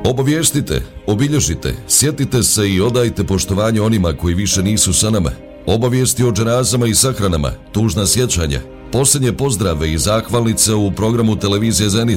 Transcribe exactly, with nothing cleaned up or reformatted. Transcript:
Obavijestite, obilježite, sjetite se i odajte poštovanje onima koji više nisu sa nama. Obavijesti o dženazama i sahranama, tužna sjećanja, posljednje pozdrave i zahvalnice u programu televizije Zenit.